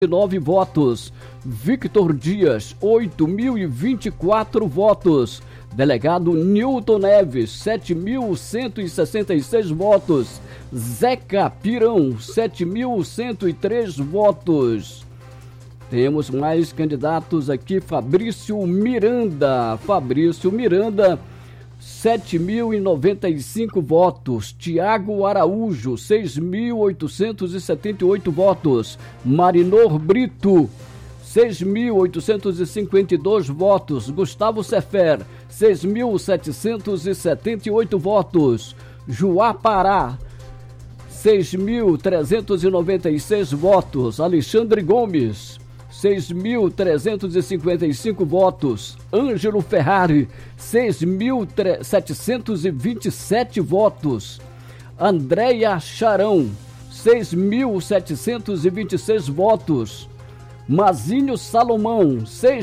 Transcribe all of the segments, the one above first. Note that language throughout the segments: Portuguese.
9 votos. Victor Dias, 8.024 votos. Delegado Nilton Neves, 7.166 votos. Zeca Pirão, 7.103 votos. Temos mais candidatos aqui. Fabrício Miranda, 7.095 votos. Tiago Araújo, 6.878 votos. Marinor Brito, 6.852 votos. Gustavo Sefer, 6.778 votos. Joá Pará, 6.396 votos. Alexandre Gomes, 6.355 votos. Ângelo Ferrari, 6.727 votos. Andréia Charão, 6.726 votos. Mazinho Salomão,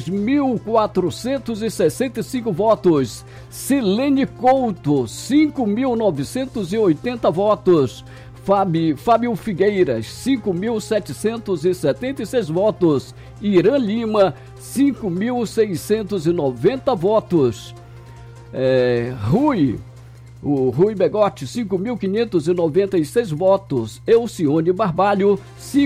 6.465 votos. Silene Couto, 5.980 votos. Fábio Figueiras, 5.776 votos. Irã Lima, 5.690 votos. Rui Begotti, 5.596 votos. Elcione Barbalho,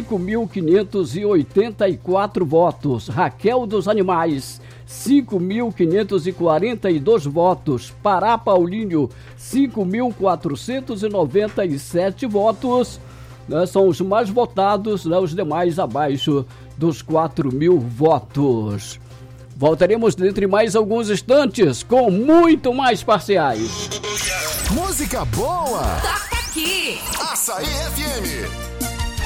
5.584 votos. Raquel dos Animais, 5.542 votos. Pará Paulinho, 5.497 votos. São os mais votados, os demais abaixo dos 4.000 votos. Voltaremos dentro de mais alguns instantes com muito mais parciais. Música boa! Toca aqui! Açaí FM!